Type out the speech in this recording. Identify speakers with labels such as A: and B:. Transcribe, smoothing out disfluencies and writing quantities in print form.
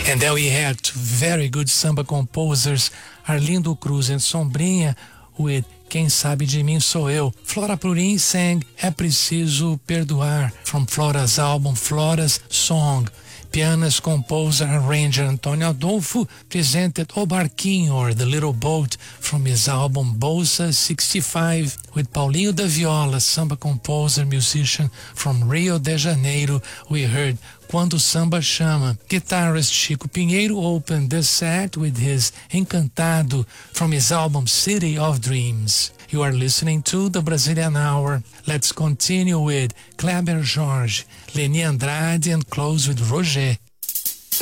A: And then we had two very good samba composers, Arlindo Cruz and Sombrinha, with Quem Sabe de Mim Sou Eu. Flora Purim sang É Preciso Perdoar from Flora's album Flora's Song. Pianist, composer, arranger Antônio Adolfo presented O Barquinho, or The Little Boat, from his album Bolsa 65, with Paulinho da Viola, samba composer, musician from Rio de Janeiro. We heard Quando Samba Chama. Guitarist Chico Pinheiro opened the set with his Encantado from his album City of Dreams. You are listening to the Brazilian Hour. Let's continue with Kleber Jorge, Leni Andrade, and close with Roger.